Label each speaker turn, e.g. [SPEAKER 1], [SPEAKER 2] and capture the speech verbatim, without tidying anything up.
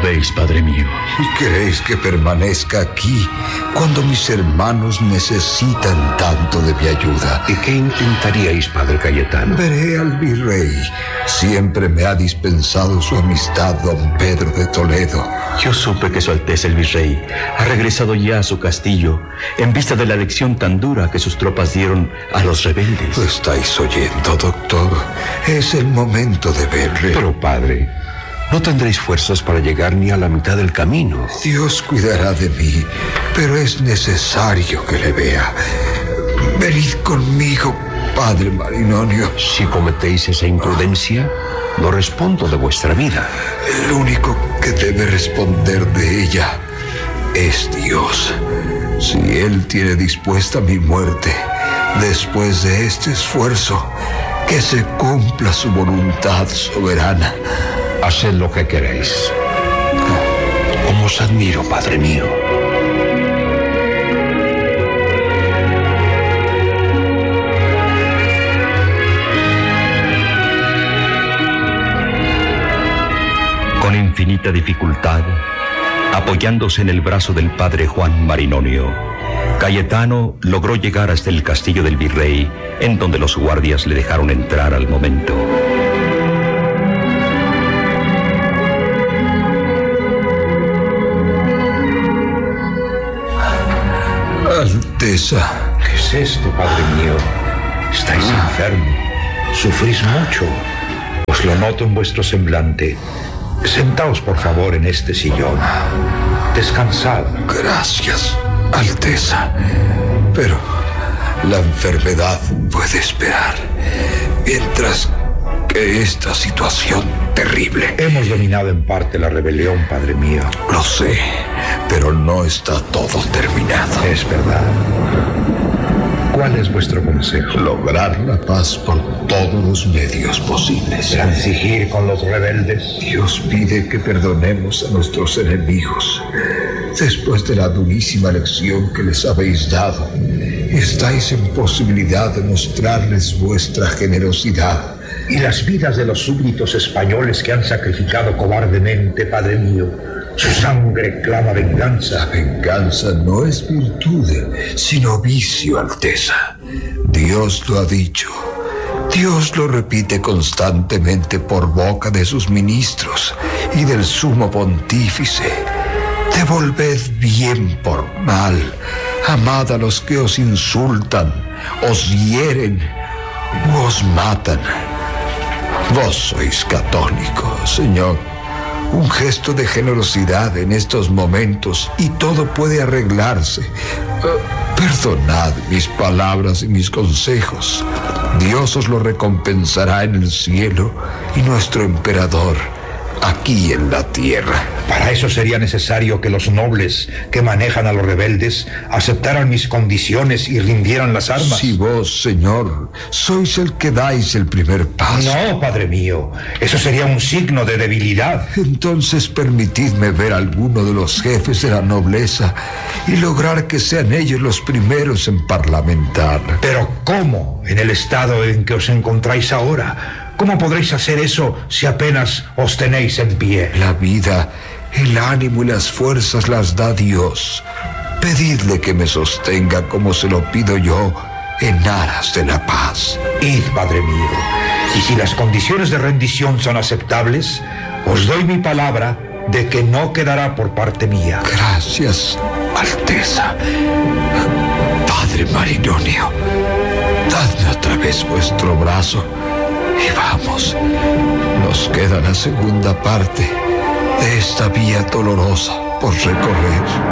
[SPEAKER 1] veis, padre mío?
[SPEAKER 2] ¿Y queréis que permanezca aquí cuando mis hermanos necesitan tanto de mi ayuda?
[SPEAKER 3] ¿Y qué intentaríais, padre Cayetano?
[SPEAKER 2] Veré al virrey. Siempre me ha dispensado su amistad don Pedro de Toledo.
[SPEAKER 1] Yo supe que su Alteza el Virrey ha regresado ya a su castillo en vista de la lección tan dura que sus tropas dieron a los rebeldes.
[SPEAKER 2] ¿Lo estáis oyendo, doctor? Es el momento de verle.
[SPEAKER 3] Pero, padre, no tendréis fuerzas para llegar ni a la mitad del camino.
[SPEAKER 2] Dios cuidará de mí, pero es necesario que le vea. Venid conmigo, padre Marinonio.
[SPEAKER 3] Si cometéis esa imprudencia, no respondo de vuestra vida.
[SPEAKER 2] El único que debe responder de ella es Dios. Si Él tiene dispuesta mi muerte, después de este esfuerzo, que se cumpla su voluntad soberana.
[SPEAKER 3] Haced lo que queréis. Como os admiro, padre mío.
[SPEAKER 1] Con infinita dificultad, apoyándose en el brazo del padre Juan Marinonio, Cayetano logró llegar hasta el castillo del virrey, en donde los guardias le dejaron entrar al momento.
[SPEAKER 2] Alteza.
[SPEAKER 3] ¿Qué es esto, padre mío? Estáis enfermo. Sufrís mucho. Os lo noto en vuestro semblante. Sentaos, por favor, en este sillón. Descansad.
[SPEAKER 2] Gracias, Alteza. Pero la enfermedad puede esperar, mientras que esta situación terrible...
[SPEAKER 3] Hemos dominado en parte la rebelión, padre mío.
[SPEAKER 2] Lo sé, pero no está todo terminado.
[SPEAKER 3] Es verdad. ¿Cuál es vuestro consejo?
[SPEAKER 2] Lograr la paz por todos los medios posibles.
[SPEAKER 3] ¿Transigir con los rebeldes?
[SPEAKER 2] Dios pide que perdonemos a nuestros enemigos. Después de la durísima lección que les habéis dado, estáis en posibilidad de mostrarles vuestra generosidad.
[SPEAKER 3] ¿Y las vidas de los súbditos españoles que han sacrificado cobardemente, padre mío? Su sangre clama venganza.
[SPEAKER 2] La venganza no es virtud, sino vicio, Alteza. Dios lo ha dicho. Dios lo repite constantemente por boca de sus ministros y del sumo pontífice. Devolved bien por mal. Amad a los que os insultan, os hieren u os matan. Vos sois católico, Señor. Un gesto de generosidad en estos momentos y todo puede arreglarse. Uh, perdonad mis palabras y mis consejos. Dios os lo recompensará en el cielo y nuestro emperador aquí en la tierra.
[SPEAKER 3] Para eso sería necesario que los nobles que manejan a los rebeldes aceptaran mis condiciones y rindieran las armas.
[SPEAKER 2] Si vos, Señor, sois el que dais el primer paso.
[SPEAKER 3] No, padre mío, eso sería un signo de debilidad.
[SPEAKER 2] Entonces permitidme ver a alguno de los jefes de la nobleza y lograr que sean ellos los primeros en parlamentar.
[SPEAKER 3] Pero ¿cómo? En el estado en que os encontráis ahora. ¿Cómo podréis hacer eso si apenas os tenéis en pie?
[SPEAKER 2] La vida, el ánimo y las fuerzas las da Dios. Pedidle que me sostenga como se lo pido yo en aras de la paz.
[SPEAKER 3] Id, padre mío, y si las condiciones de rendición son aceptables, os doy mi palabra de que no quedará por parte mía.
[SPEAKER 2] Gracias, Alteza. Padre Marinonio, dadme otra vez vuestro brazo y vamos. Nos queda la segunda parte de esta vía dolorosa por recorrer.